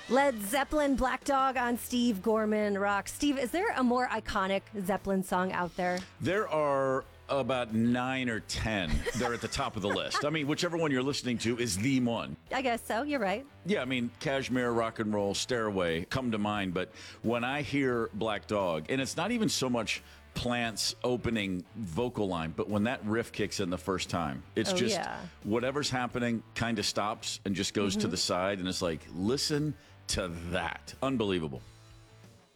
Led Zeppelin, Black Dog on Steve Gorman Rock. Steve, is there a more iconic Zeppelin song out there? There are about 9 or 10. They're at the top of the list. I mean, whichever one you're listening to is the one. I guess so. You're right. Yeah, I mean, Kashmir, Rock and Roll, Stairway come to mind. But when I hear Black Dog, and it's not even so much Plant's opening vocal line, but when that riff kicks in the first time, it's whatever's happening kind of stops and just goes to the side. And it's like, listen to that. Unbelievable.